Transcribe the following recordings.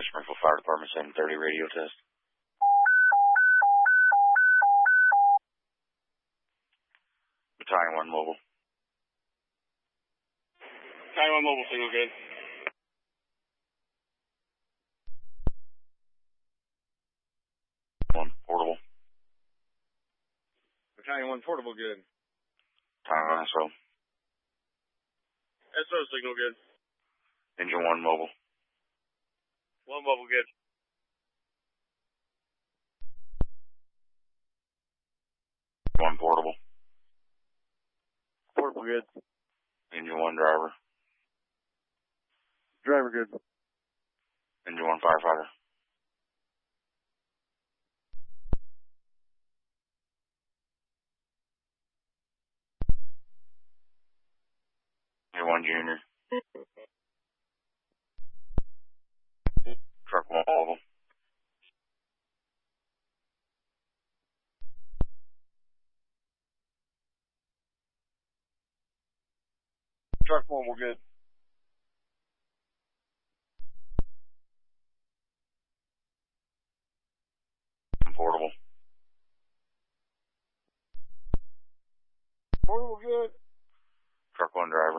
Springfield Fire Department 730 radio test. Battalion 1 mobile. Battalion 1 mobile, signal good. One portable. Battalion 1 portable, good. Battalion SO. SO signal good. Engine 1 mobile. 1 mobile, good. One portable. Portable, good. Engine 1 driver. Driver, good. Engine 1 firefighter. Engine 1 junior. Truck 1 mobile. Truck mobile, good. Portable. Portable, good. Truck 1 driver.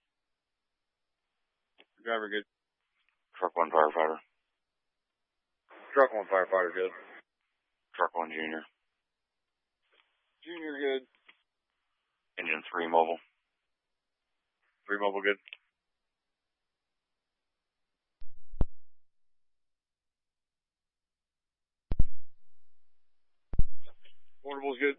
Driver, good. Truck 1 firefighter. Truck 1 firefighter, good. Truck 1 junior. Junior, good. Engine 3 mobile. 3 mobile, good. Portable's good.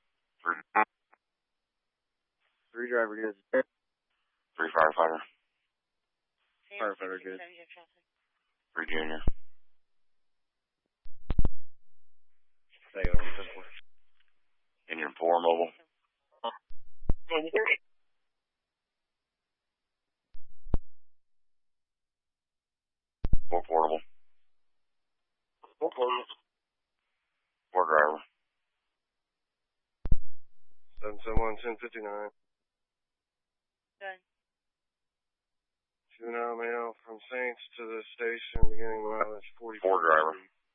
3 driver, good. 3 firefighter. Firefighter, good. 3 junior. Engine 4 mobile. Mobile. 4 portable. 4 portable. 4 driver. 771-1059. Done. Juvenile male from Saints to the station, beginning mileage 44. 4 driver.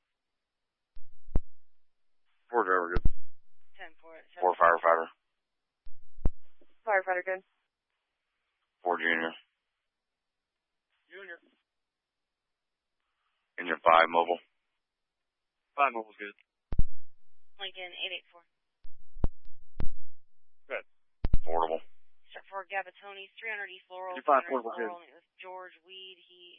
4 driver, good. 10-4. 4 firefighter. Firefighter, good. 4 junior. Junior. Engine 5 mobile. 5 mobile's good. Lincoln 884. Good. Portable. Start for Gabatoni, 300 East Laurel. 5 portable, good. With George Weed, he